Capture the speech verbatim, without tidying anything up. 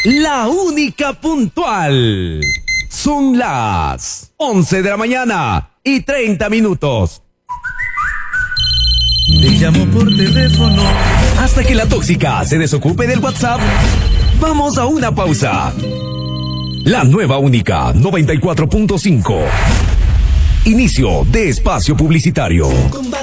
la única puntual. Son las once de la mañana y treinta minutos. Te llamo por teléfono. Hasta que la tóxica se desocupe del WhatsApp, vamos a una pausa. La nueva única noventa y cuatro punto cinco. Inicio de espacio publicitario. Combate